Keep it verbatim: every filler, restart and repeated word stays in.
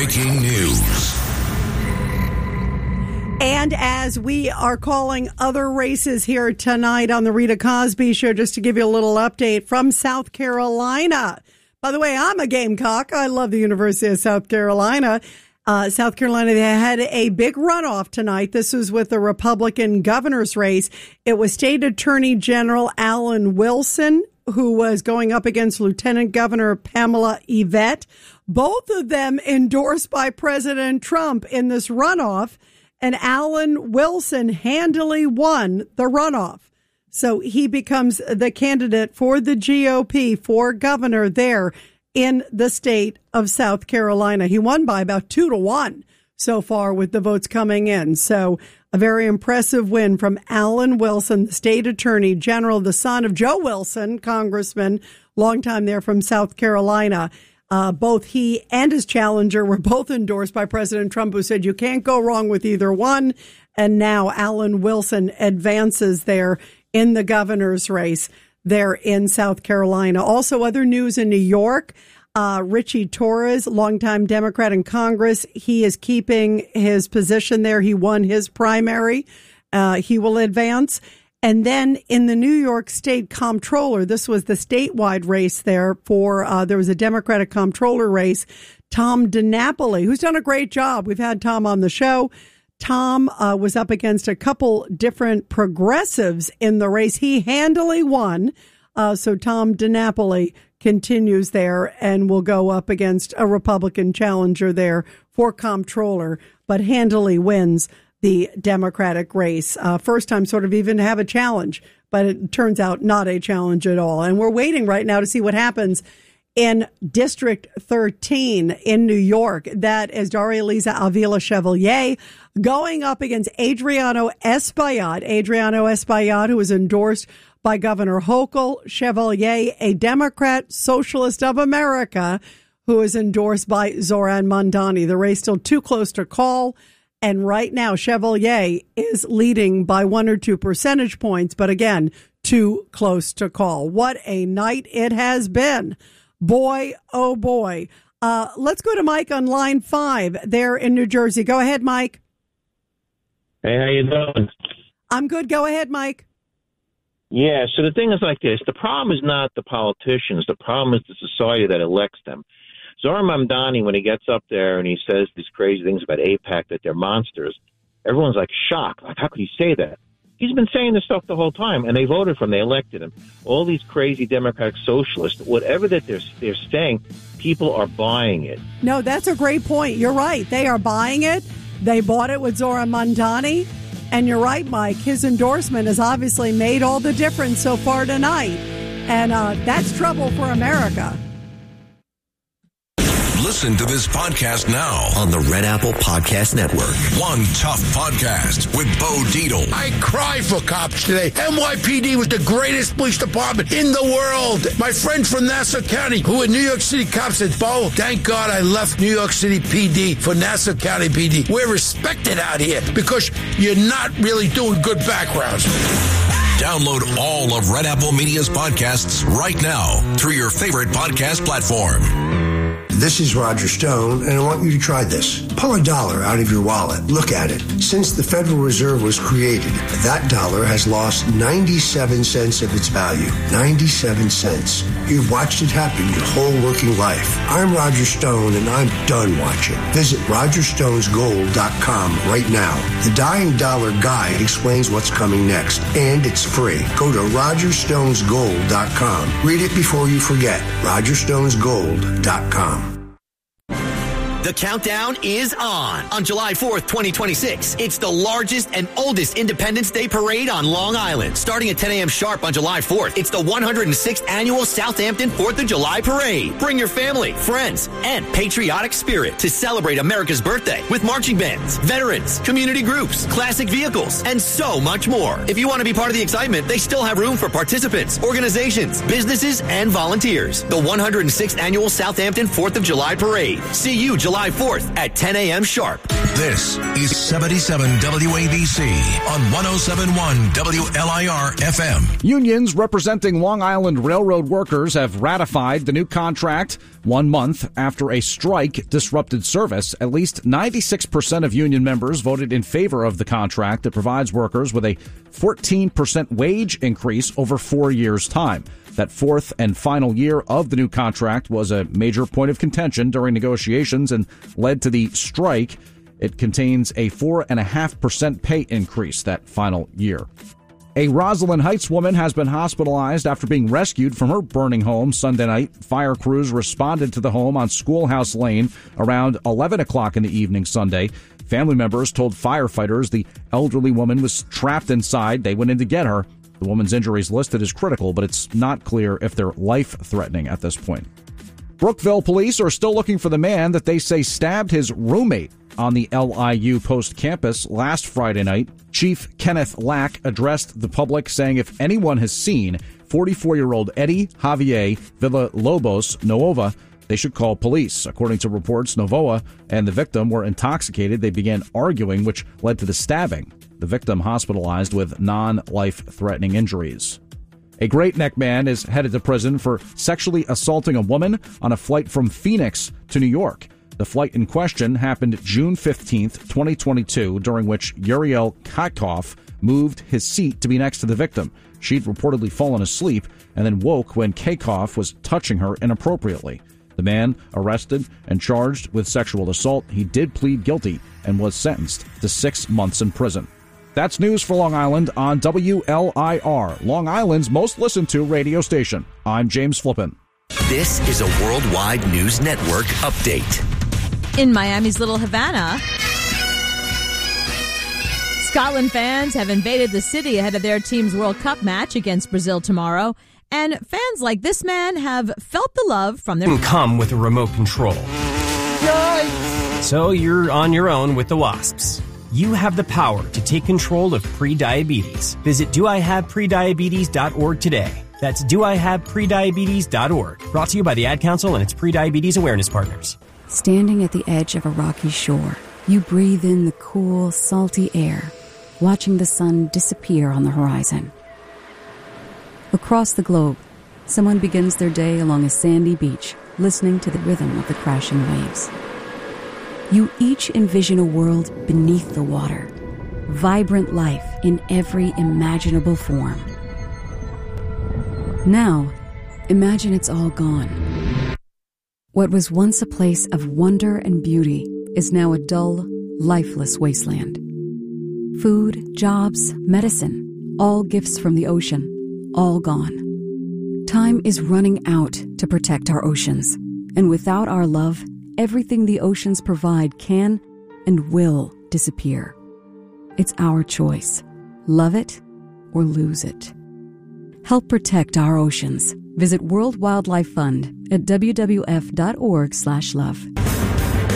Breaking news. And as we are calling other races here tonight on the Rita Cosby Show, just to give you a little update from South Carolina. By the way, I'm a Gamecock. I love the University of South Carolina. Uh, South Carolina, they had a big runoff tonight. This was with the Republican governor's race. It was State Attorney General Alan Wilson, who was going up against Lieutenant Governor Pamela Yvette. Both of them endorsed by President Trump in this runoff. And Alan Wilson handily won the runoff. So he becomes the candidate for the G O P for governor there in the state of South Carolina. He won by about two to one so far with the votes coming in. So a very impressive win from Alan Wilson, the state attorney general, the son of Joe Wilson, congressman, long time there from South Carolina. Uh, both he and his challenger were both endorsed by President Trump, who said you can't go wrong with either one. And now Alan Wilson advances there in the governor's race there in South Carolina. Also, other news in New York, uh, Richie Torres, longtime Democrat in Congress, he is keeping his position there. He won his primary. Uh, he will advance. And then in the New York State Comptroller, this was the statewide race there for, uh, there was a Democratic comptroller race, Tom DiNapoli, who's done a great job. We've had Tom on the show. Tom uh, was up against a couple different progressives in the race. He handily won. Uh, so Tom DiNapoli continues there and will go up against a Republican challenger there for comptroller, but handily wins the Democratic race. Uh, first time sort of even to have a challenge, but it turns out not a challenge at all. And we're waiting right now to see what happens in District thirteen in New York. That is Daria-Liza Avila Chevalier going up against Adriano Espaillat. Adriano Espaillat, who was endorsed by Governor Hochul. Chevalier, a Democrat Socialist of America, who is endorsed by Zoran Mondani. The race still too close to call. And right now, Chevalier is leading by one or two percentage points. But again, too close to call. What a night it has been. Boy, oh boy. Uh, let's go to Mike on line five there in New Jersey. Go ahead, Mike. Hey, how you doing? I'm good. Go ahead, Mike. Yeah, so the thing is like this. The problem is not the politicians. The problem is the society that elects them. Zoran Mamdani, when he gets up there and he says these crazy things about AIPAC, that they're monsters, everyone's like shocked. Like, how could he say that? He's been saying this stuff the whole time, and they voted for him. They elected him. All these crazy Democratic socialists, whatever that they're, they're saying, people are buying it. No, that's a great point. You're right. They are buying it. They bought it with Zoran Mondani. And you're right, Mike. His endorsement has obviously made all the difference so far tonight. And uh, that's trouble for America. Listen to this podcast now on the Red Apple Podcast Network. One Tough Podcast with Bo Dietl. I cry for cops today. N Y P D was the greatest police department in the world. My friend from Nassau County, who in New York City cops, said, Bo, thank God I left New York City P D for Nassau County P D. We're respected out here because you're not really doing good backgrounds. Download all of Red Apple Media's podcasts right now through your favorite podcast platform. This is Roger Stone, and I want you to try this. Pull a dollar out of your wallet. Look at it. Since the Federal Reserve was created, that dollar has lost ninety-seven cents of its value. ninety-seven cents. You've watched it happen your whole working life. I'm Roger Stone, and I'm done watching. Visit roger stones gold dot com right now. The Dying Dollar Guide explains what's coming next, and it's free. Go to roger stones gold dot com. Read it before you forget. roger stones gold dot com. The countdown is on. On July fourth, twenty twenty-six, it's the largest and oldest Independence Day parade on Long Island. Starting at ten a.m. sharp on July fourth, it's the one hundred sixth Annual Southampton fourth of July Parade. Bring your family, friends, and patriotic spirit to celebrate America's birthday with marching bands, veterans, community groups, classic vehicles, and so much more. If you want to be part of the excitement, they still have room for participants, organizations, businesses, and volunteers. The one hundred sixth Annual Southampton fourth of July Parade. See you July July fourth at ten a.m. sharp. This is seventy-seven W A B C on one oh seven point one W L I R F M. Unions representing Long Island Railroad workers have ratified the new contract one month after a strike disrupted service. At least ninety-six percent of union members voted in favor of the contract that provides workers with a fourteen percent wage increase over four years' time. That fourth and final year of the new contract was a major point of contention during negotiations and led to the strike. It contains a four point five percent pay increase that final year. A Roslyn Heights woman has been hospitalized after being rescued from her burning home Sunday night. Fire crews responded to the home on Schoolhouse Lane around eleven o'clock in the evening Sunday. Family members told firefighters the elderly woman was trapped inside. They went in to get her. The woman's injuries listed as critical, but it's not clear if they're life-threatening at this point. Brookville police are still looking for the man that they say stabbed his roommate on the L I U Post campus last Friday night. Chief Kenneth Lack addressed the public saying if anyone has seen forty-four-year-old Eddie Javier Villalobos Novoa, they should call police. According to reports, Novoa and the victim were intoxicated. They began arguing, which led to the stabbing. The victim hospitalized with non-life-threatening injuries. A Great Neck man is headed to prison for sexually assaulting a woman on a flight from Phoenix to New York. The flight in question happened June fifteenth, twenty twenty-two, during which Uriel Kaikoff moved his seat to be next to the victim. She'd reportedly fallen asleep and then woke when Kaikoff was touching her inappropriately. The man arrested and charged with sexual assault. He did plead guilty and was sentenced to six months in prison. That's news for Long Island on W L I R, Long Island's most listened to radio station. I'm James Flippin. This is a Worldwide News Network update. In Miami's Little Havana, Scotland fans have invaded the city ahead of their team's World Cup match against Brazil tomorrow. And fans like this man have felt the love from their... Come with a remote control. Yikes. So you're on your own with the wasps. You have the power to take control of prediabetes. Visit do I have prediabetes dot org today. That's do I have prediabetes dot org. Brought to you by the Ad Council and its Prediabetes Awareness Partners. Standing at the edge of a rocky shore, you breathe in the cool, salty air, watching the sun disappear on the horizon. Across the globe, someone begins their day along a sandy beach, listening to the rhythm of the crashing waves. You each envision a world beneath the water, vibrant life in every imaginable form. Now, imagine it's all gone. What was once a place of wonder and beauty is now a dull, lifeless wasteland. Food, jobs, medicine, all gifts from the ocean, all gone. Time is running out to protect our oceans, and without our love, everything the oceans provide can and will disappear. It's our choice. Love it or lose it. Help protect our oceans. Visit World Wildlife Fund at w w f dot org slash love.